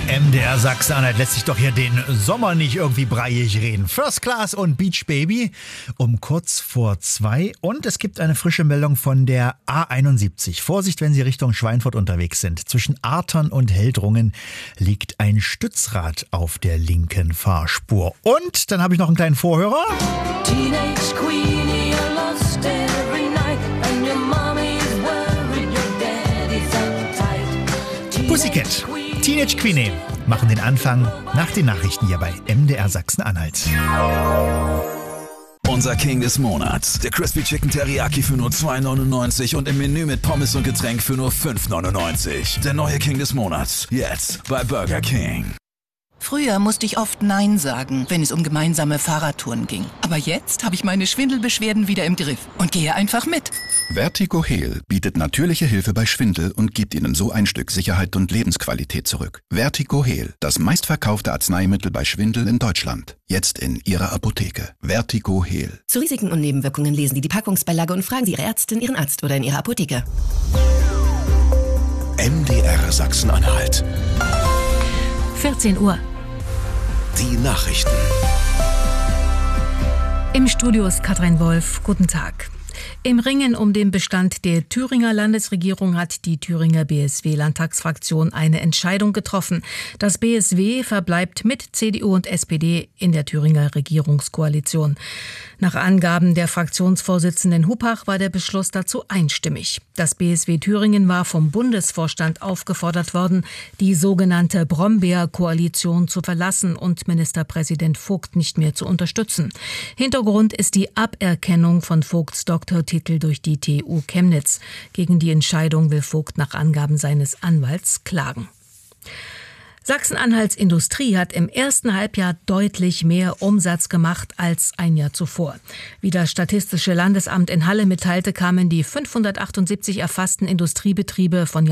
MDR Sachsen-Anhalt lässt sich doch hier den Sommer nicht irgendwie breiig reden. First Class und Beach Baby um kurz vor 2. Und es gibt eine frische Meldung von der A71. Vorsicht, wenn Sie Richtung Schweinfurt unterwegs sind. Zwischen Artern und Heldrungen liegt ein Stützrad auf der linken Fahrspur. Und dann habe ich noch einen kleinen Vorhörer. Teenage Queenie, you're lost every night and your mommy is worried your daddy's uptight. Pussycat, Teenage Queenie machen den Anfang nach den Nachrichten hier bei MDR Sachsen-Anhalt. Unser King des Monats, der Crispy Chicken Teriyaki für nur 2,99 und im Menü mit Pommes und Getränk für nur 5,99. Der neue King des Monats, jetzt bei Burger King. Früher musste ich oft Nein sagen, wenn es um gemeinsame Fahrradtouren ging. Aber jetzt habe ich meine Schwindelbeschwerden wieder im Griff und gehe einfach mit. VertigoHeal bietet natürliche Hilfe bei Schwindel und gibt Ihnen so ein Stück Sicherheit und Lebensqualität zurück. VertigoHeal, das meistverkaufte Arzneimittel bei Schwindel in Deutschland. Jetzt in Ihrer Apotheke. VertigoHeal. Zu Risiken und Nebenwirkungen lesen Sie die Packungsbeilage und fragen Sie Ihre Ärztin, Ihren Arzt oder in Ihrer Apotheke. MDR Sachsen-Anhalt. 14 Uhr. Die Nachrichten. Im Studio ist Katrin Wolf. Guten Tag. Im Ringen um den Bestand der Thüringer Landesregierung hat die Thüringer BSW-Landtagsfraktion eine Entscheidung getroffen. Das BSW verbleibt mit CDU und SPD in der Thüringer Regierungskoalition. Nach Angaben der Fraktionsvorsitzenden Hupach war der Beschluss dazu einstimmig. Das BSW Thüringen war vom Bundesvorstand aufgefordert worden, die sogenannte Brombeer-Koalition zu verlassen und Ministerpräsident Vogt nicht mehr zu unterstützen. Hintergrund ist die Aberkennung von Vogts Doktortitel durch die TU Chemnitz. Gegen die Entscheidung will Vogt nach Angaben seines Anwalts klagen. Sachsen-Anhalts Industrie hat im ersten Halbjahr deutlich mehr Umsatz gemacht als ein Jahr zuvor. Wie das Statistische Landesamt in Halle mitteilte, kamen die 578 erfassten Industriebetriebe von